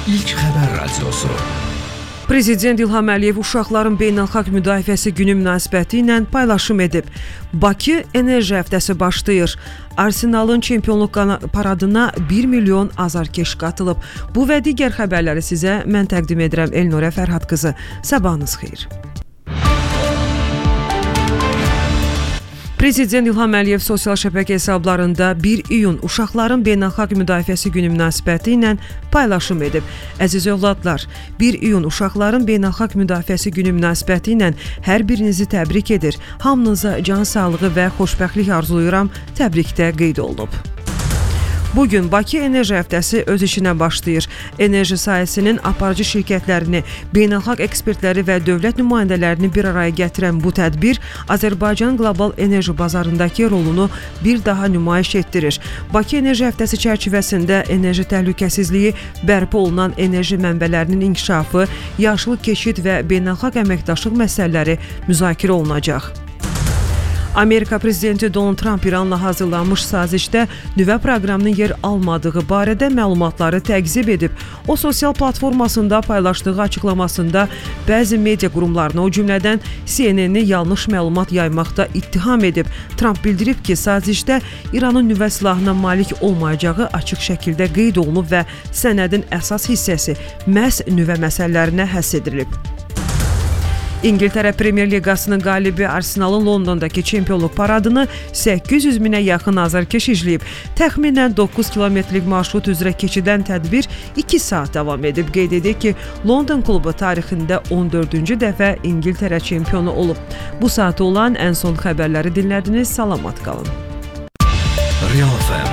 İlk xəbər radiosu. Prezident İlham Əliyev uşaqların beynəlxalq müdafiəsi günü münasibəti ilə paylaşım edib. Bakı enerji həftəsi başlayır. Arsenalın çempionluq paradına 1 milyon azarkeş qatılıb. Bu və digər xəbərləri sizə mən təqdim edirəm Elnurə Fərhad qızı. Sabahınız xeyir. Prezident İlham Əliyev sosial şəbəkə hesablarında 1 iyun Uşaqların Beynəlxalq Müdafiəsi Günü münasibəti ilə paylaşım edib. Əziz övladlar, 1 iyun Uşaqların Beynəlxalq Müdafiəsi Günü münasibəti ilə hər birinizi təbrik edir. Hamınıza can sağlığı və xoşbəxtlik arzuluyuram. Təbrikdə qeyd olunub. Bugün Bakı Enerji Həftəsi öz işinə başlayır. Enerji sahəsinin aparıcı şirkətlərini, beynəlxalq ekspertləri və dövlət nümayəndələrini bir araya gətirən bu tədbir Azərbaycan qlobal enerji bazarındakı rolunu bir daha nümayiş etdirir. Bakı Enerji Həftəsi çərçivəsində enerji təhlükəsizliyi, bərpa olunan enerji mənbələrinin inkişafı, yaşıl keçid və beynəlxalq əməkdaşlıq məsələləri müzakirə olunacaq. Amerika prezidenti Donald Trump İranla hazırlanmış sazişdə nüvə proqramının yer almadığı barədə məlumatları təqzib edib. O, sosial platformasında paylaşdığı açıqlamasında bəzi media qurumlarına, o cümlədən CNN-i yanlış məlumat yaymaqda ittiham edib. Trump bildirib ki, sazişdə İranın nüvə silahına malik olmayacağı açıq şəkildə qeyd olunub və sənədin əsas hissəsi məhz nüvə məsələlərinə həsr edilib. İngiltərə Premyer Liqasının qalibi Arsenalın Londondakı çempionluq paradını 800 minə yaxın azarkeş izləyib. Təxminən 9 kilometrlik marşrut üzrə keçidən tədbir 2 saat davam edib. Qeyd edək ki, London klubu tarixində 14-cü dəfə İngiltərə çempionu olub. Bu saata olan ən son xəbərləri dinlədiniz. Salamat qalın. Real FM